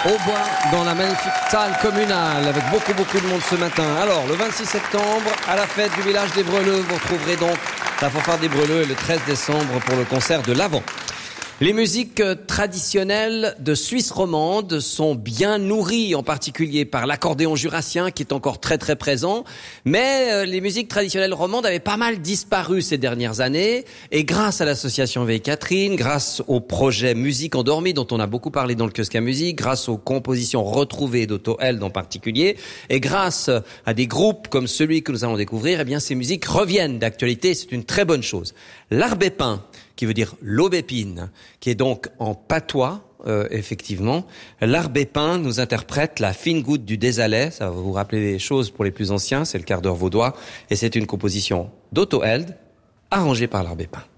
Au bois, dans la magnifique salle communale, avec beaucoup de monde ce matin. Alors, le 26 septembre, à la fête du village des Breleux, vous retrouverez donc la fanfare des Breleux et le 13 décembre pour le concert de l'Avent. Les musiques traditionnelles de Suisse romande sont bien nourries, en particulier par l'accordéon jurassien qui est encore très présent. Mais les musiques traditionnelles romandes avaient pas mal disparu ces dernières années. Et grâce à l'association Vieille Catherine, grâce au projet Musique Endormie dont on a beaucoup parlé dans le Kiosque à musique, grâce aux compositions retrouvées d'Otto Held en particulier, et grâce à des groupes comme celui que nous allons découvrir, eh bien ces musiques reviennent d'actualité. C'est une très bonne chose. L'arbépin, qui veut dire l'aubépine, qui est donc en patois, effectivement. L'arbépin nous interprète la fine goutte du Désalais, ça va vous rappeler les choses pour les plus anciens, c'est le quart d'heure vaudois, et c'est une composition d'Otto Held, arrangée par l'arbépin.